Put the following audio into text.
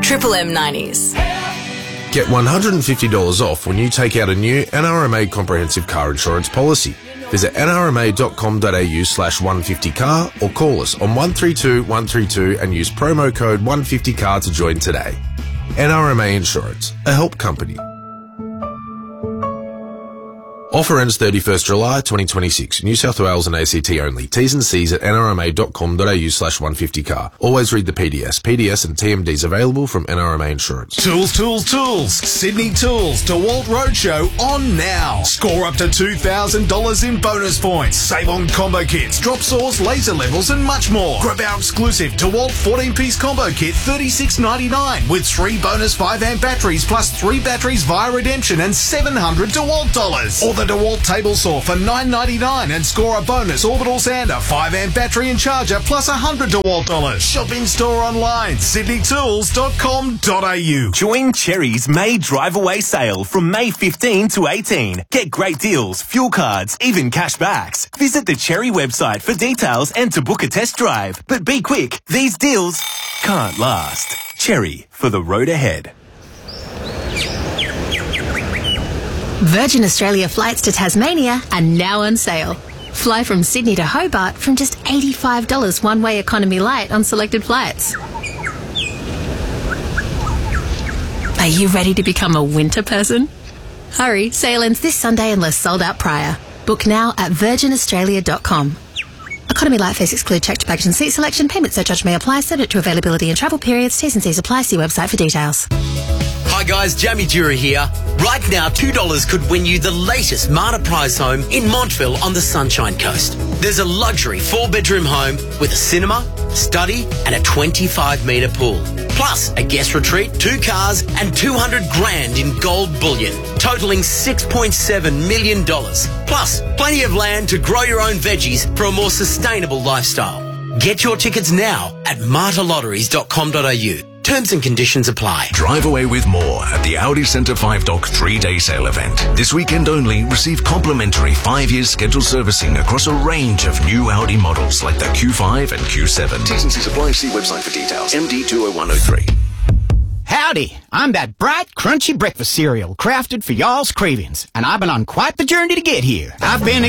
Triple M 90s. Get $150 off when you take out a new NRMA comprehensive car insurance policy. Visit nrma.com.au/150car or call us on 132 132 and use promo code 150car to join today. NRMA Insurance, a help company. Offer ends 31st July 2026. New South Wales and ACT only. T's and C's at nrma.com.au/150car. Always read the PDS. PDS and TMDs available from NRMA Insurance. Tools, tools, tools. Sydney Tools DeWalt Roadshow on now. Score up to $2,000 in bonus points. Save on combo kits, drop saws, laser levels and much more. Grab our exclusive DeWalt 14-piece combo kit, $36.99 with 3 bonus 5-amp batteries plus 3 batteries via redemption and $700 DeWalt dollars. Or the DeWalt table saw for $9.99 and score a bonus orbital sander, 5-amp battery and charger plus $100 DeWalt dollars. Shop in store online, sydneytools.com.au. Join Cherry's May Drive Away sale from May 15 to 18. Get great deals, fuel cards, even cash backs. Visit the Cherry website for details and to book a test drive. But be quick, these deals can't last. Cherry, for the road ahead. Virgin Australia flights to Tasmania are now on sale. Fly from Sydney to Hobart from just $85 one-way economy light on selected flights. Are you ready to become a winter person? Hurry, sale ends this Sunday unless sold out prior. Book now at virginaustralia.com. Economy light fares exclude checked baggage and seat selection. Payment surcharge may apply, subject to availability and travel periods. T's and C's apply. See website for details. Hi guys, Jamie Dura here. Right now, $2 could win you the latest Marta Prize home in Montville on the Sunshine Coast. There's a luxury 4-bedroom home with a cinema, study and a 25-metre pool. Plus a guest retreat, 2 cars and $200,000 in gold bullion, totalling $6.7 million. Plus plenty of land to grow your own veggies for a more sustainable lifestyle. Get your tickets now at martalotteries.com.au. Terms and conditions apply. Drive away with more at the Audi Centre 5 Dock 3-day sale event. This weekend only, receive complimentary 5-year scheduled servicing across a range of new Audi models like the Q5 and Q7. T's and C's apply. See website for details. MD20103. Howdy, I'm that bright, crunchy breakfast cereal crafted for y'all's cravings, and I've been on quite the journey to get here. I've been